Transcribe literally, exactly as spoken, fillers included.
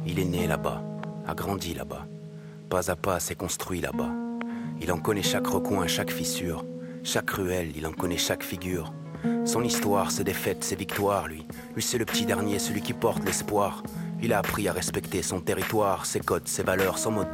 Il est né là-bas, a grandi là-bas. Pas à pas s'est construit là-bas. Il en connaît chaque recoin, chaque fissure. Chaque ruelle, il en connaît chaque figure. Son histoire, ses défaites, ses victoires, lui. Lui, c'est le petit dernier, celui qui porte l'espoir. Il a appris à respecter son territoire, ses codes, ses valeurs, son mode de